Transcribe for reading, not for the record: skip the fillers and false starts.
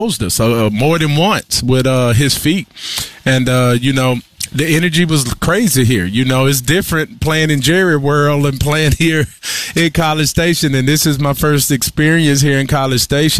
us more than once with his feet. And, the energy was crazy here. It's different playing in Jerry World and playing here in College Station. And this is my first experience here in College Station.